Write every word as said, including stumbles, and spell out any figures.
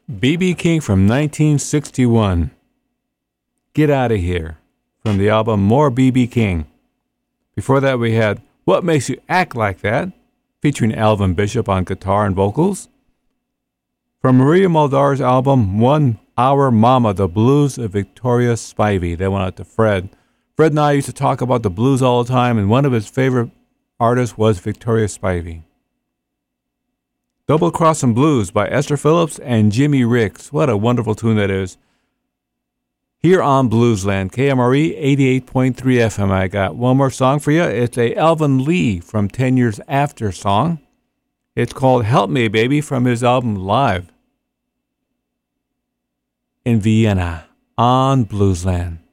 B B. King from nineteen sixty-one. Get Out of Here from the album More B B. King. Before that we had What Makes You Act Like That, featuring Alvin Bishop on guitar and vocals. From Maria Muldaur's album One Hour Mama, The Blues of Victoria Spivey. That went out to Fred. Fred and I used to talk about the blues all the time, and one of his favorite artists was Victoria Spivey. Double Crossin' Blues by Esther Phillips and Jimmy Ricks. What a wonderful tune that is. Here on Bluesland, K M R E eighty-eight point three F M. I got one more song for you. It's a Alvin Lee from ten Years After song. It's called Help Me Baby from his album Live in Vienna on Bluesland.